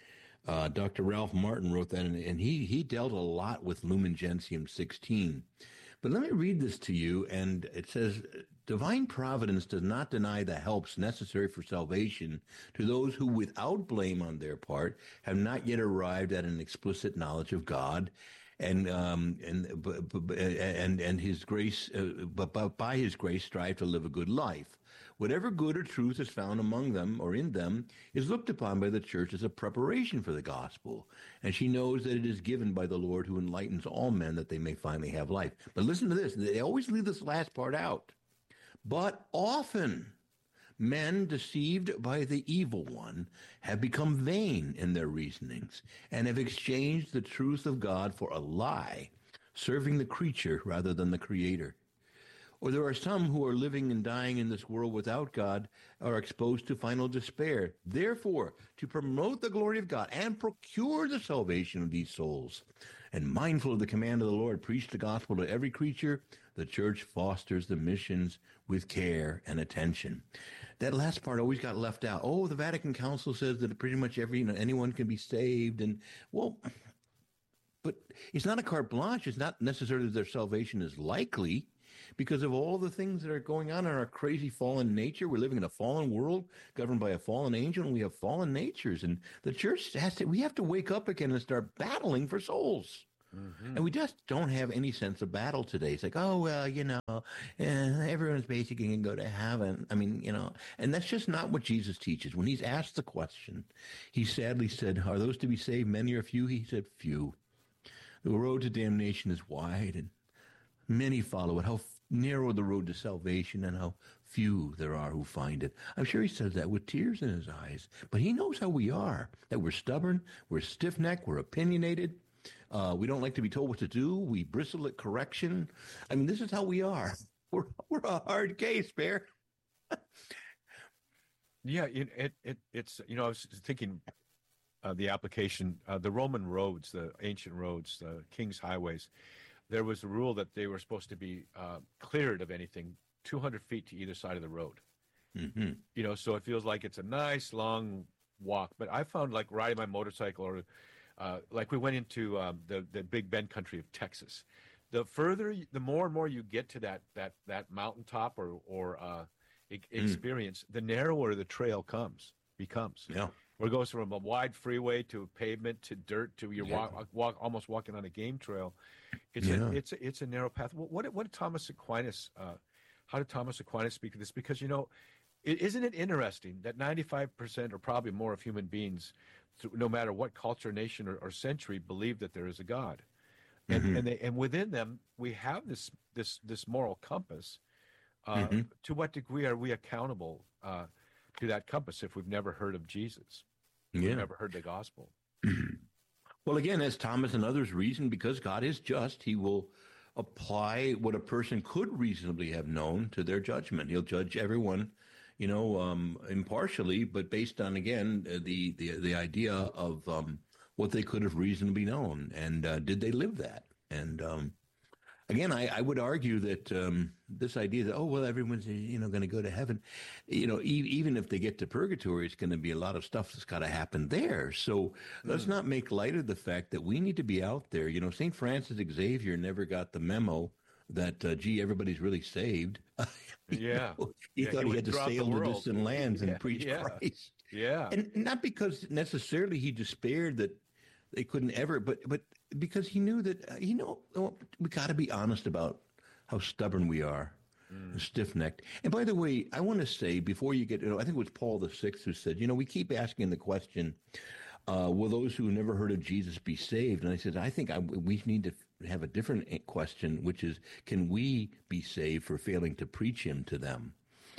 Dr. Ralph Martin wrote that, and he dealt a lot with Lumen Gentium 16. But let me read this to you, and it says, divine providence does not deny the helps necessary for salvation to those who, without blame on their part, have not yet arrived at an explicit knowledge of God, and His grace, but by His grace strive to live a good life. Whatever good or truth is found among them or in them is looked upon by the church as a preparation for the gospel, and she knows that it is given by the Lord who enlightens all men that they may finally have life. But listen to this. They always leave this last part out. But often men deceived by the evil one have become vain in their reasonings and have exchanged the truth of God for a lie, serving the creature rather than the Creator. Or there are some who are living and dying in this world without God, are exposed to final despair. Therefore, to promote the glory of God and procure the salvation of these souls, and mindful of the command of the Lord, preach the gospel to every creature, the church fosters the missions with care and attention. That last part always got left out. Oh, the Vatican Council says that pretty much anyone can be saved. And, well, but it's not a carte blanche. It's not necessarily that their salvation is likely because of all the things that are going on in our crazy fallen nature. We're living in a fallen world governed by a fallen angel, and we have fallen natures. And the church we have to wake up again and start battling for souls. Mm-hmm. And we just don't have any sense of battle today. It's like, oh, well, everyone's basically going to go to heaven. I mean, and that's just not what Jesus teaches. When he's asked the question, he sadly said, are those to be saved, many or few? He said, few. The road to damnation is wide, and many follow it. How narrow the road to salvation, and how few there are who find it. I'm sure he says that with tears in his eyes. But he knows how we are, that we're stubborn, we're stiff-necked, we're opinionated. We don't like to be told what to do. We bristle at correction. I mean, this is how we are. We're a hard case, Bear. Yeah, it's I was thinking the application, the Roman roads, the ancient roads, the king's highways. There was a rule that they were supposed to be cleared of anything 200 feet to either side of the road. Mm-hmm. So it feels like it's a nice long walk. But I found, like, riding my motorcycle, or like we went into the Big Bend country of Texas. The more and more you get to that mountaintop or experience, the narrower the trail becomes. Yeah. Where it goes from a wide freeway to pavement to dirt to almost walking on a game trail. It's a narrow path. What did Thomas Aquinas? How did Thomas Aquinas speak of this? Because isn't it interesting that 95% or probably more of human beings, no matter what culture, nation, or century, believe that there is a God, and within them we have this moral compass. To what degree are we accountable to that compass if we've never heard of Jesus? We've never heard the gospel. Well, again, as Thomas and others reason, because God is just, he will apply what a person could reasonably have known to their judgment. He'll judge everyone, impartially, but based on, again, the idea of what they could have reasonably known, and did they live that? And again, I would argue that this idea that, everyone's, going to go to heaven, even if they get to purgatory, it's going to be a lot of stuff that's got to happen there. So let's not make light of the fact that we need to be out there. St. Francis Xavier never got the memo that, everybody's really saved. He thought he had to sail to distant lands and preach Christ. Yeah. And not because necessarily he despaired that they couldn't ever, but because he knew that, we got to be honest about how stubborn we are, stiff-necked. And by the way, I want to say, before you get, I think it was Paul VI who said, we keep asking the question, will those who never heard of Jesus be saved? And I said, I think we need to have a different question, which is, can we be saved for failing to preach him to them?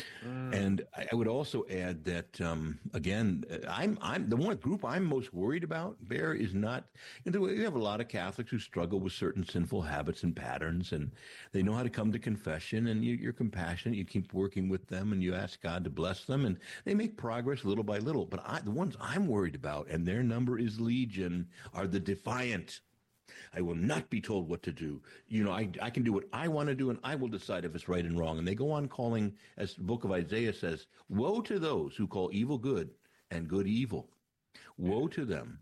And I would also add that, again, I'm the one group I'm most worried about, Bear, is not, we have a lot of Catholics who struggle with certain sinful habits and patterns, and they know how to come to confession, and you're compassionate, you keep working with them, and you ask God to bless them, and they make progress little by little. But the ones I'm worried about, and their number is legion, are the defiant. I will not be told what to do. I can do what I want to do, and I will decide if it's right and wrong. And they go on calling, as the book of Isaiah says, woe to those who call evil good and good evil. Woe to them.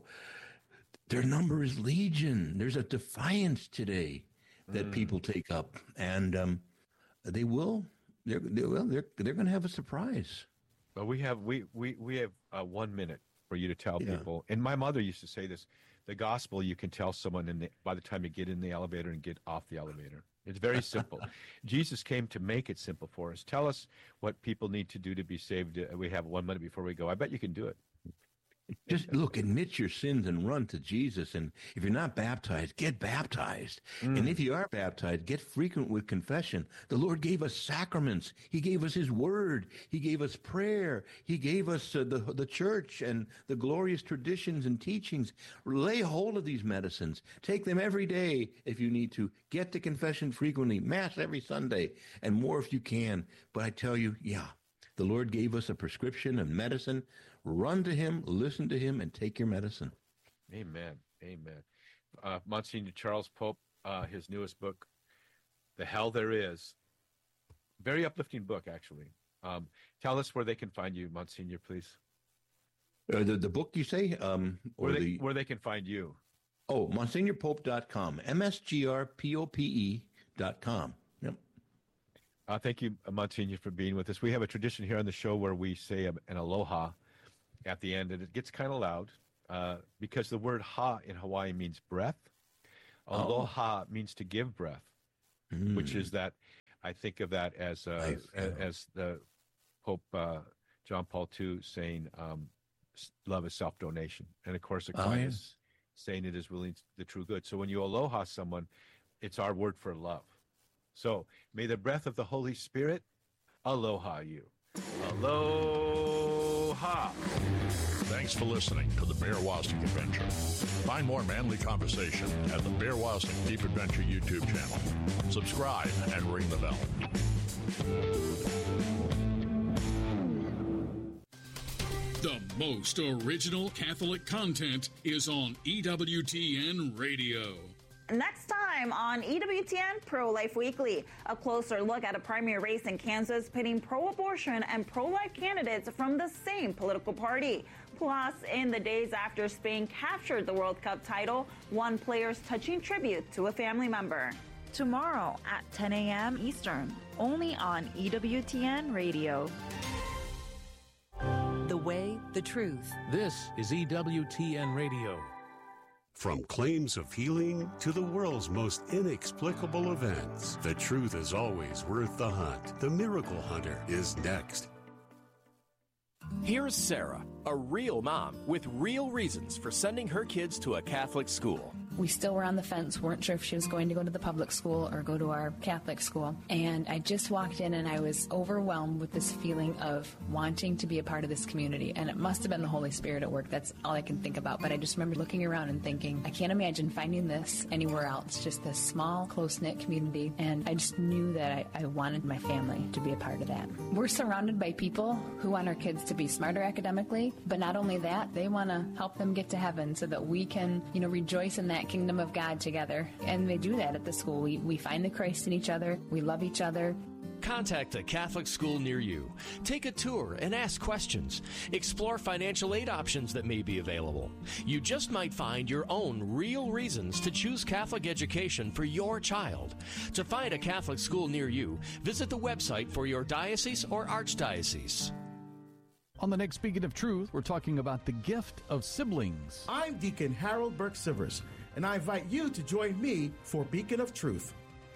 Their number is legion. There's a defiance today that people take up, and they're going to have a surprise. Well, we have 1 minute for you to tell people. And my mother used to say this. The gospel, you can tell someone by the time you get in the elevator and get off the elevator. It's very simple. Jesus came to make it simple for us. Tell us what people need to do to be saved. We have 1 minute before we go. I bet you can do it. Just look, admit your sins and run to Jesus. And if you're not baptized, get baptized. And if you are baptized, get frequent with confession. The Lord gave us sacraments. He gave us his word. He gave us prayer. He gave us the church and the glorious traditions and teachings. Lay hold of these medicines. Take them every day if you need to. Get to confession frequently. Mass every Sunday and more if you can. But I tell you, the Lord gave us a prescription of medicine. Run to him, listen to him, and take your medicine. Amen. Amen. Monsignor Charles Pope, his newest book, The Hell There Is. Very uplifting book, actually. Tell us where they can find you, Monsignor, please. The book, you say? Where they can find you. Oh, MonsignorPope.com. MSGRPOPE.com. Yep. Thank you, Monsignor, for being with us. We have a tradition here on the show where we say an aloha at the end, and it gets kind of loud because the word ha in Hawaii means breath. Aloha means to give breath, which is that I think of that as the Pope John Paul II saying love is self-donation. And of course, Aquinas saying it is willing the true good. So when you aloha someone, it's our word for love. So may the breath of the Holy Spirit aloha you. Aloha. Thanks for listening to the Bear Wozniak Adventure. Find more manly conversation at the Bear Wozniak Deep Adventure YouTube channel. Subscribe and ring the bell. The most original Catholic content is on EWTN Radio. Next time on EWTN Pro-Life Weekly, a closer look at a primary race in Kansas pitting pro-abortion and pro-life candidates from the same political party. Plus, in the days after Spain captured the World Cup title, one player's touching tribute to a family member. Tomorrow at 10 a.m. Eastern, only on EWTN Radio. The way, the truth. This is EWTN Radio. From claims of healing to the world's most inexplicable events, the truth is always worth the hunt. The Miracle Hunter is next. Here's Sarah, a real mom with real reasons for sending her kids to a Catholic school. We still were on the fence, weren't sure if she was going to go to the public school or go to our Catholic school. And I just walked in and I was overwhelmed with this feeling of wanting to be a part of this community. And it must have been the Holy Spirit at work. That's all I can think about. But I just remember looking around and thinking, I can't imagine finding this anywhere else. Just this small, close-knit community. And I just knew that I wanted my family to be a part of that. We're surrounded by people who want our kids to be smarter academically. But not only that, they want to help them get to heaven so that we can, rejoice in that kingdom of God together. And they do that at the school. We find the Christ in each other. We love each other. Contact a Catholic school near you. Take a tour and ask questions. Explore financial aid options that may be available. You just might find your own real reasons to choose Catholic education for your child. To find a Catholic school near you, visit the website for your diocese or archdiocese. On the next Beacon of Truth, we're talking about the gift of siblings. I'm Deacon Harold Burke-Sivers, and I invite you to join me for Beacon of Truth.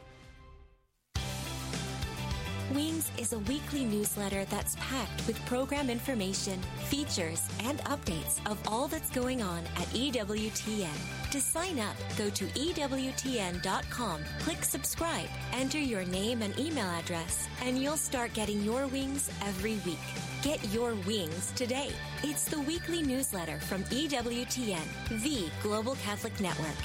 Wings is a weekly newsletter that's packed with program information, features, and updates of all that's going on at EWTN. To sign up, go to EWTN.com, click subscribe, enter your name and email address, and you'll start getting your wings every week. Get your wings today. It's the weekly newsletter from EWTN, the Global Catholic Network.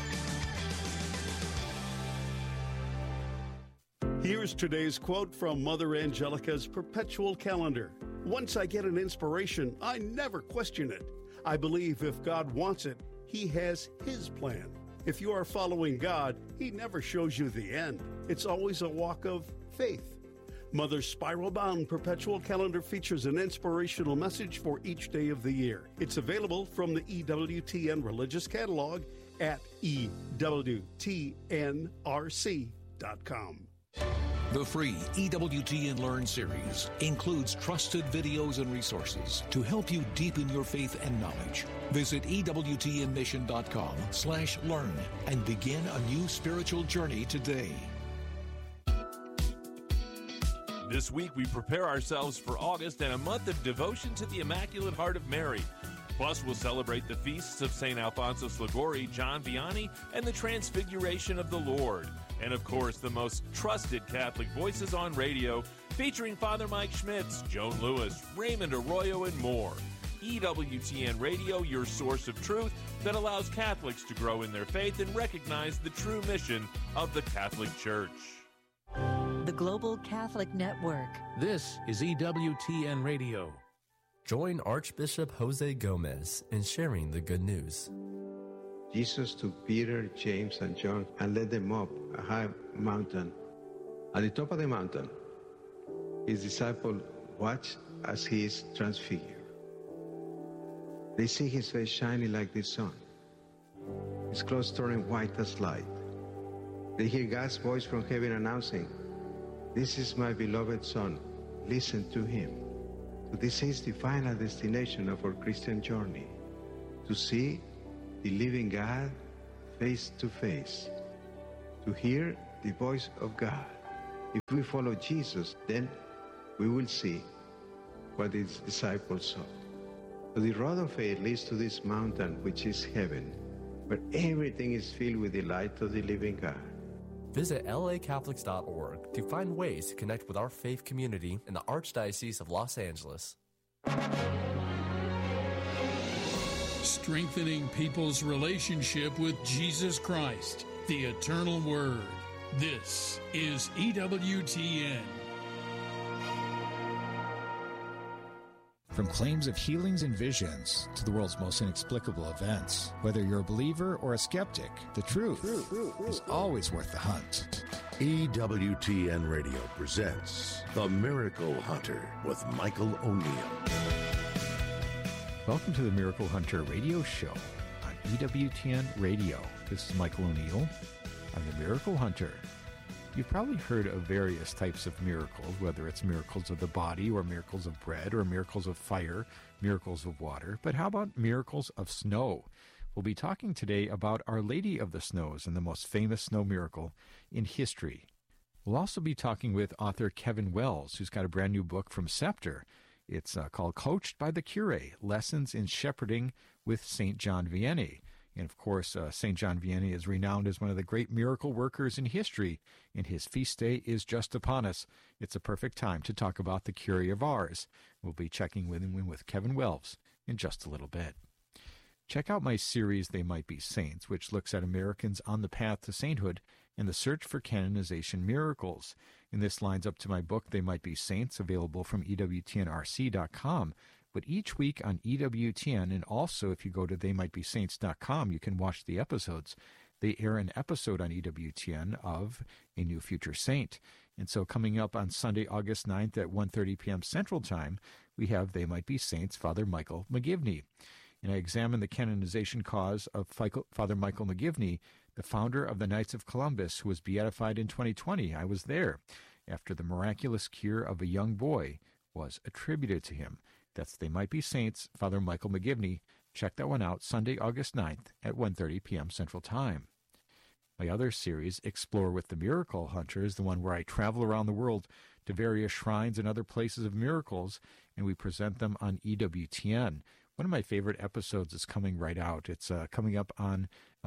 Here's today's quote from Mother Angelica's Perpetual Calendar. Once I get an inspiration, I never question it. I believe if God wants it, He has His plan. If you are following God, He never shows you the end. It's always a walk of faith. Mother's spiral-bound Perpetual Calendar features an inspirational message for each day of the year. It's available from the EWTN Religious Catalog at EWTNRC.com. The free EWTN Learn series includes trusted videos and resources to help you deepen your faith and knowledge. Visit EWTNmission.com/learn and begin a new spiritual journey today. This week, we prepare ourselves for August and a month of devotion to the Immaculate Heart of Mary. Plus, we'll celebrate the feasts of St. Alphonsus Liguori, John Vianney, and the Transfiguration of the Lord. And of course, the most trusted Catholic voices on radio, featuring Father Mike Schmitz, Joan Lewis, Raymond Arroyo, and more. EWTN Radio, your source of truth that allows Catholics to grow in their faith and recognize the true mission of the Catholic Church. The Global Catholic Network. This is EWTN Radio. Join Archbishop Jose Gomez in sharing the good news. Jesus took Peter, James, and John and led them up a high mountain. At the top of the mountain, his disciples watched as he is transfigured. They see his face shining like the sun, his clothes turning white as light. They hear God's voice from heaven announcing, "This is my beloved Son, listen to him." So this is the final destination of our Christian journey, to see the living God face to face, to hear the voice of God. If we follow Jesus, then we will see what his disciples saw. So the road of faith leads to this mountain, which is heaven, where everything is filled with the light of the living God. Visit lacatholics.org to find ways to connect with our faith community in the Archdiocese of Los Angeles. Strengthening people's relationship with Jesus Christ, the eternal Word. This is EWTN. From claims of healings and visions to the world's most inexplicable events, whether you're a believer or a skeptic, the truth is always worth the hunt. EWTN Radio presents The Miracle Hunter with Michael O'Neill. Welcome to the Miracle Hunter radio show on EWTN Radio. This is Michael O'Neill. I'm the Miracle Hunter. You've probably heard of various types of miracles, whether it's miracles of the body or miracles of bread or miracles of fire, miracles of water. But how about miracles of snow? We'll be talking today about Our Lady of the Snows and the most famous snow miracle in history. We'll also be talking with author Kevin Wells, who's got a brand new book from Scepter. It's called Coached by the Cure, Lessons in Shepherding with St. John Vianney. And of course, St. John Vianney is renowned as one of the great miracle workers in history, and his feast day is just upon us. It's a perfect time to talk about the Cure of Ars. We'll be checking with Kevin Wells in just a little bit. Check out my series, They Might Be Saints, which looks at Americans on the path to sainthood and the search for canonization miracles. And this lines up to my book, They Might Be Saints, available from EWTNRC.com. But each week on EWTN, and also if you go to theymightbesaints.com, you can watch the episodes. They air an episode on EWTN of A New Future Saint. And so coming up on Sunday, August 9th at 1:30 p.m. Central Time, we have They Might Be Saints, Father Michael McGivney. And I examine the canonization cause of Father Michael McGivney, the founder of the Knights of Columbus, who was beatified in 2020. I was there after the miraculous cure of a young boy was attributed to him. That's They Might Be Saints, Father Michael McGivney. Check that one out Sunday, August 9th at 1:30 p.m. Central Time. My other series, Explore with the Miracle Hunter, is the one where I travel around the world to various shrines and other places of miracles, and we present them on EWTN. One of my favorite episodes is coming right out. It's coming up on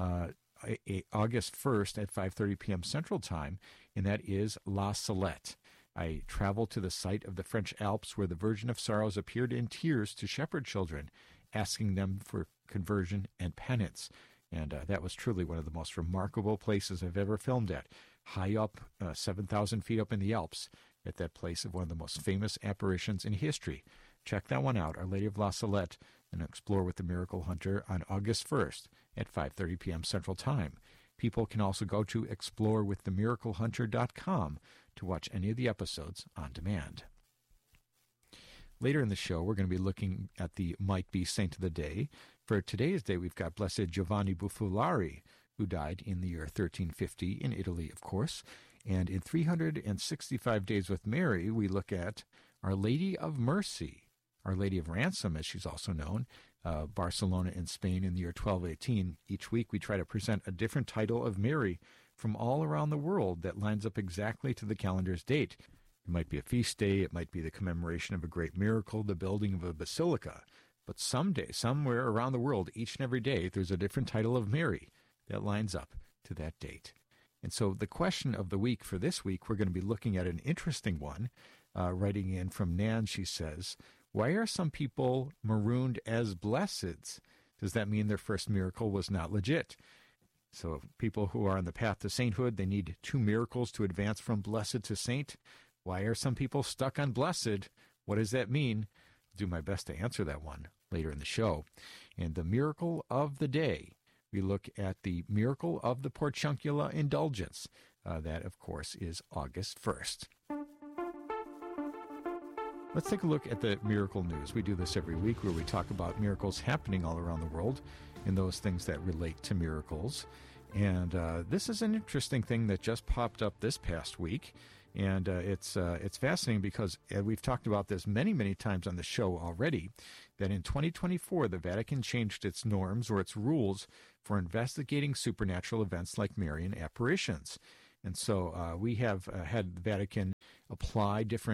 August 1st at 5:30 p.m. Central Time, and that is La Salette. I traveled to the site of the French Alps where the Virgin of Sorrows appeared in tears to shepherd children, asking them for conversion and penance. And that was truly one of the most remarkable places I've ever filmed at. High up, 7,000 feet up in the Alps, at that place of one of the most famous apparitions in history. Check that one out, Our Lady of La Salette, and Explore with the Miracle Hunter on August 1st at 5:30 p.m. Central Time. People can also go to explorewiththemiraclehunter.com to watch any of the episodes on demand. Later in the show, we're going to be looking at the Might Be Saint of the Day. For today's day, we've got Blessed Giovanni Buffalari, who died in the year 1350 in Italy, of course. And in 365 Days with Mary, we look at Our Lady of Mercy, Our Lady of Ransom, as she's also known, Barcelona in Spain in the year 1218. Each week we try to present a different title of Mary from all around the world that lines up exactly to the calendar's date. It might be a feast day, it might be the commemoration of a great miracle, the building of a basilica. But someday, somewhere around the world, each and every day, there's a different title of Mary that lines up to that date. And so the question of the week for this week, we're going to be looking at an interesting one. Writing in from Nan, she says, why are some people marooned as blesseds? Does that mean their first miracle was not legit? So people who are on the path to sainthood, they need 2 miracles to advance from blessed to saint. Why are some people stuck on blessed? What does that mean? I'll do my best to answer that one later in the show. And the miracle of the day, we look at the miracle of the Porciuncula Indulgence. That, of course, is August 1st. Let's take a look at the miracle news. We do this every week where we talk about miracles happening all around the world and those things that relate to miracles. And this is an interesting thing that just popped up this past week. And it's fascinating because we've talked about this many, many times on the show already, that in 2024, the Vatican changed its norms or its rules for investigating supernatural events like Marian apparitions. And so we have had the Vatican apply these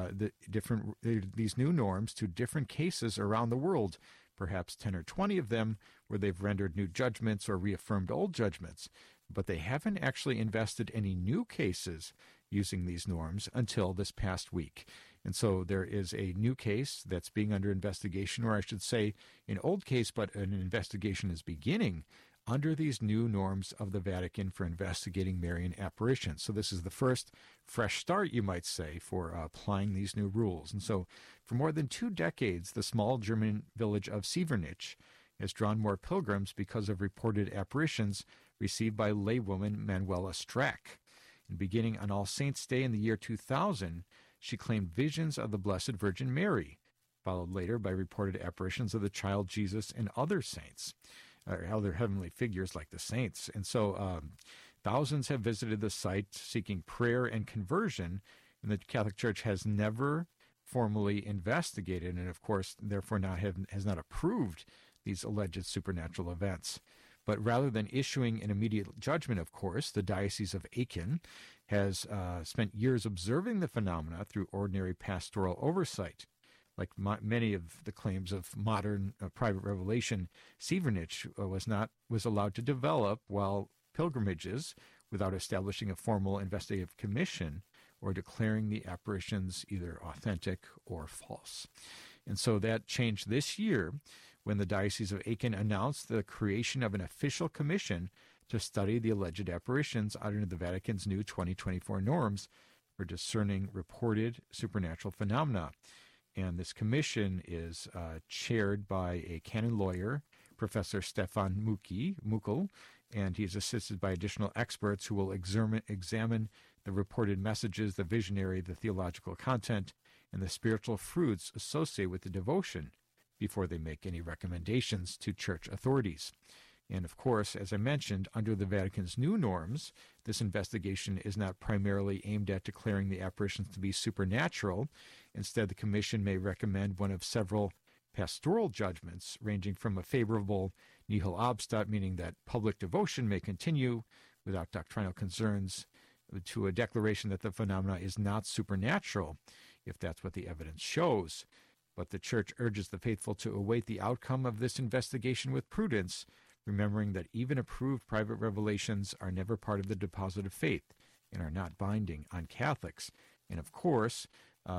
new norms to different cases around the world, perhaps 10 or 20 of them where they've rendered new judgments or reaffirmed old judgments. But they haven't actually invested any new cases using these norms until this past week. And so there is a new case that's being under investigation, or I should say an old case, but an investigation is beginning under these new norms of the Vatican for investigating Marian apparitions. So this is the first fresh start, you might say, for applying these new rules. And so for more than 2 decades, the small German village of Sievernich has drawn more pilgrims because of reported apparitions received by laywoman Manuela Strack. And beginning on All Saints' Day in the year 2000, she claimed visions of the Blessed Virgin Mary, followed later by reported apparitions of the child Jesus and other saints, or other heavenly figures like the saints. And so thousands have visited the site seeking prayer and conversion, and the Catholic Church has never formally investigated and, of course, therefore has not approved these alleged supernatural events. But rather than issuing an immediate judgment, of course, the Diocese of Aachen has spent years observing the phenomena through ordinary pastoral oversight. Like many of the claims of modern private revelation, Sievernich was allowed to develop while pilgrimages without establishing a formal investigative commission or declaring the apparitions either authentic or false. And so that changed this year when the Diocese of Aachen announced the creation of an official commission to study the alleged apparitions under the Vatican's new 2024 norms for discerning reported supernatural phenomena. And this commission is chaired by a canon lawyer, Professor Stefan Muckel, and he is assisted by additional experts who will examine the reported messages, the visionary, the theological content, and the spiritual fruits associated with the devotion before they make any recommendations to church authorities. And of course, as I mentioned, under the Vatican's new norms, this investigation is not primarily aimed at declaring the apparitions to be supernatural. Instead, the Commission may recommend one of several pastoral judgments, ranging from a favorable nihil obstat, meaning that public devotion may continue without doctrinal concerns, to a declaration that the phenomena is not supernatural, if that's what the evidence shows. But the Church urges the faithful to await the outcome of this investigation with prudence, remembering that even approved private revelations are never part of the deposit of faith and are not binding on Catholics. And of course,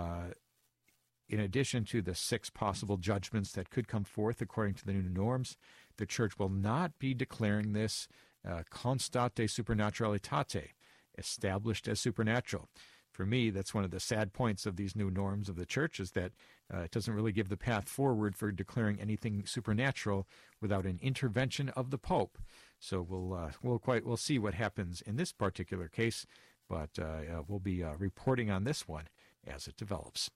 in addition to the 6 possible judgments that could come forth according to the new norms, the Church will not be declaring this constate supernaturalitate, established as supernatural. For me, that's one of the sad points of these new norms of the Church, is that it doesn't really give the path forward for declaring anything supernatural without an intervention of the Pope. So we'll see what happens in this particular case, but we'll be reporting on this one as it develops.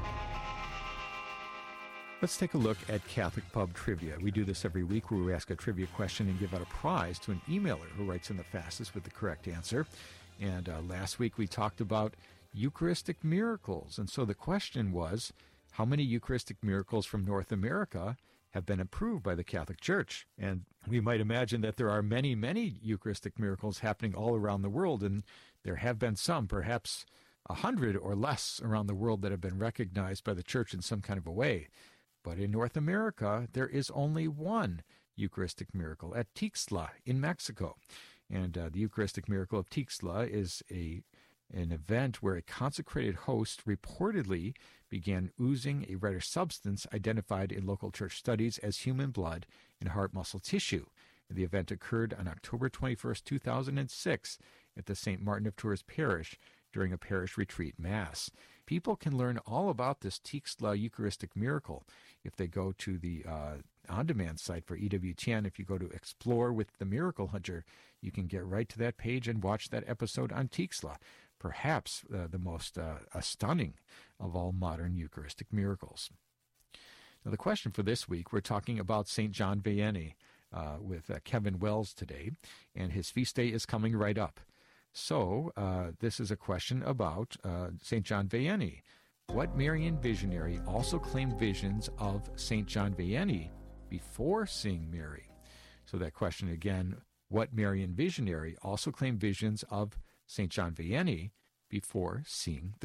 Let's take a look at Catholic Pub Trivia. We do this every week where we ask a trivia question and give out a prize to an emailer who writes in the fastest with the correct answer. And last week we talked about Eucharistic miracles. And so the question was, how many Eucharistic miracles from North America have been approved by the Catholic Church? And we might imagine that there are many, many Eucharistic miracles happening all around the world. And there have been some, perhaps 100 or less around the world, that have been recognized by the Church in some kind of a way. But in North America, there is only one Eucharistic miracle at Tixla in Mexico. And the Eucharistic miracle of Tixla is an event where a consecrated host reportedly began oozing a reddish substance identified in local church studies as human blood and heart muscle tissue. The event occurred on October 21st, 2006 at the St. Martin of Tours Parish during a parish retreat mass. People can learn all about this Tixla Eucharistic miracle if they go to the on-demand site for EWTN. If you go to Explore with the Miracle Hunter, you can get right to that page and watch that episode on Tixla, perhaps the most stunning of all modern Eucharistic miracles. Now, the question for this week, we're talking about St. John Vianney with Kevin Wells today, and his feast day is coming right up. So this is a question about St. John Vianney. What Marian visionary also claimed visions of St. John Vianney before seeing Mary? So that question again, what Marian visionary also claimed visions of St. John Vianney before seeing the